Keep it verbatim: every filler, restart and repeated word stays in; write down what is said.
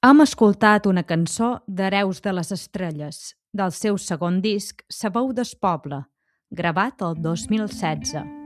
Hem escoltat una cançó d'Hereus de les Estrelles, del seu segon disc Sa veu del poble, gravat el dos mil setze.